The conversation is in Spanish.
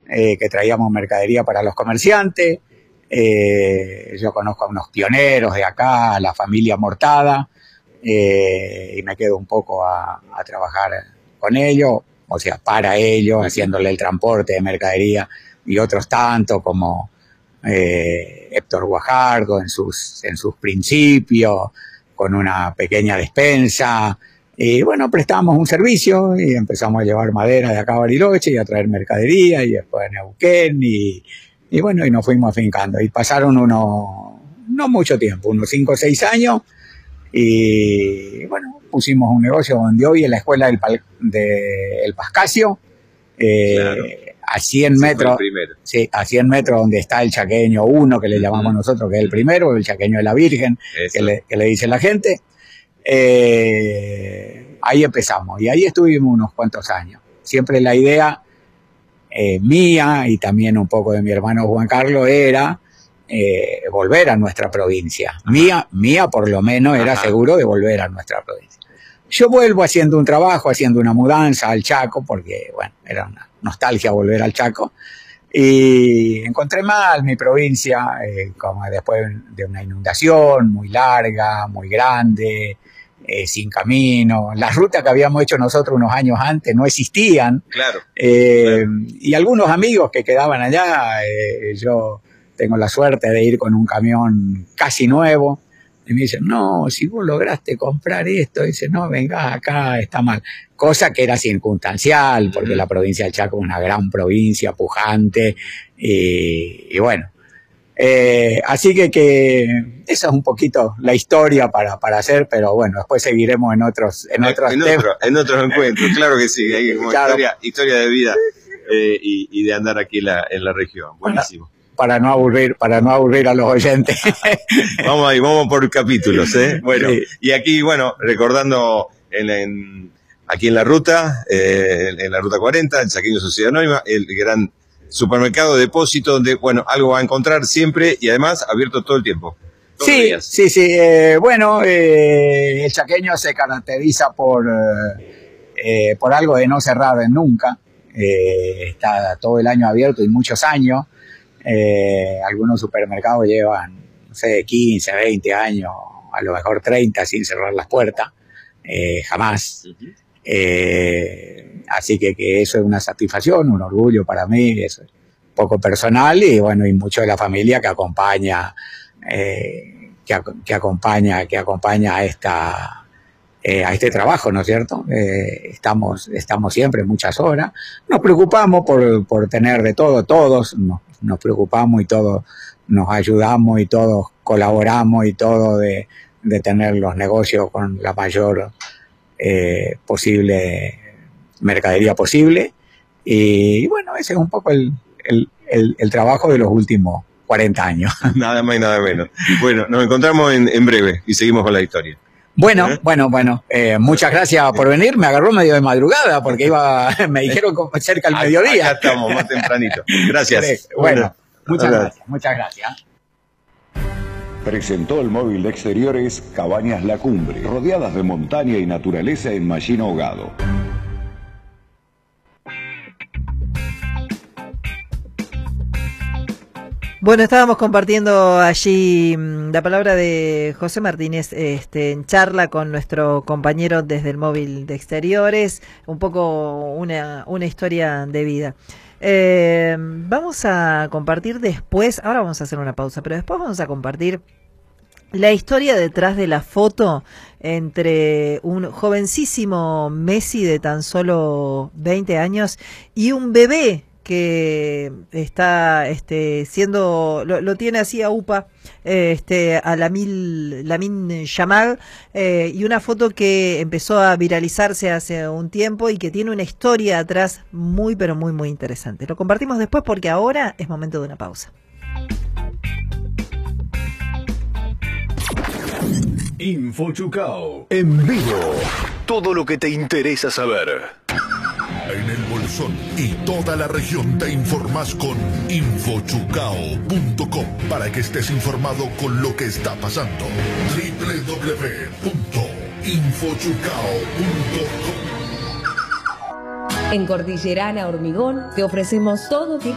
que traíamos mercadería para los comerciantes. Yo conozco a unos pioneros de acá, a la familia Mortada, y me quedo un poco a trabajar con ellos, o sea, para ellos, haciéndole el transporte de mercadería, y otros tanto como Héctor Guajardo en sus principios, con una pequeña despensa. Y bueno, prestamos un servicio y empezamos a llevar madera de acá a Bariloche y a traer mercadería, y después a Neuquén, y bueno, y nos fuimos afincando. Y pasaron no mucho tiempo, unos 5 o 6 años, y bueno, pusimos un negocio donde hoy es la escuela del Pascasio, Claro. a 100 metros, sí, a 100 metros donde está el Chaqueño 1, que le llamamos nosotros, que es el primero, el Chaqueño de la Virgen, que le dice la gente. Ahí empezamos, y ahí estuvimos unos cuantos años. Siempre la idea mía, y también un poco de mi hermano Juan Carlos, era volver a nuestra provincia. Mía por lo menos era seguro de volver a nuestra provincia. Yo vuelvo haciendo un trabajo, haciendo una mudanza al Chaco, porque bueno, era una nostalgia volver al Chaco, y encontré mal mi provincia, como después de una inundación muy larga, muy grande, sin camino. Las rutas que habíamos hecho nosotros unos años antes no existían. Claro. Y algunos amigos que quedaban allá, yo tengo la suerte de ir con un camión casi nuevo, y me dicen, no, si vos lograste comprar esto, dice, no, venga acá, está mal. Cosa que era circunstancial, porque la provincia del Chaco es una gran provincia, pujante, y bueno. Así que esa es un poquito la historia para hacer, pero bueno, después seguiremos en otros temas. En otros encuentros, claro que sí, hay como claro. historia de vida y de andar aquí en la región. Buenísimo. Para no aburrir a los oyentes. Vamos ahí, vamos por capítulos, ¿eh? Bueno, sí. Y aquí, bueno, recordando aquí en la ruta 40, en Chaqueño Sociedad Anónima, el gran supermercado Depósito, donde, bueno, algo va a encontrar siempre y además abierto todo el tiempo. Sí. Bueno, el chaqueño se caracteriza por algo de no cerrar nunca. Está todo el año abierto y muchos años. Algunos supermercados llevan, no sé, 15, 20 años, a lo mejor 30 sin cerrar las puertas. Jamás. Así que eso es una satisfacción, un orgullo para mí, es poco personal, y bueno, y mucho de la familia que acompaña a este trabajo, ¿no es cierto? Estamos siempre muchas horas. Nos preocupamos por tener de todo, todos nos preocupamos y todos nos ayudamos y todos colaboramos y todo de tener los negocios con la mayor posible mercadería posible. Y bueno, ese es un poco el trabajo de los últimos 40 años. Nada más y nada menos. Bueno, nos encontramos en breve y seguimos con la historia. Bueno, muchas gracias por venir. Me agarró medio de madrugada porque me dijeron cerca del mediodía. Acá estamos, más tempranito. Gracias. Bueno, muchas gracias. Presentó el móvil de exteriores Cabañas La Cumbre, rodeadas de montaña y naturaleza en Machín Ahogado. Bueno, estábamos compartiendo allí la palabra de José Martínez en charla con nuestro compañero desde el móvil de exteriores, un poco una historia de vida. Vamos a compartir después, ahora vamos a hacer una pausa, pero después vamos a compartir la historia detrás de la foto entre un jovencísimo Messi de tan solo 20 años y un bebé que está lo tiene así a UPA, a Lamine Yamal, y una foto que empezó a viralizarse hace un tiempo y que tiene una historia atrás muy pero muy muy interesante. Lo compartimos después porque ahora es momento de una pausa. InfoChucao en vivo. Todo lo que te interesa saber. En el Bolsón y toda la región te informas con infochucao.com para que estés informado con lo que está pasando. www.infochucao.com. En Cordillerana Hormigón te ofrecemos todo tipo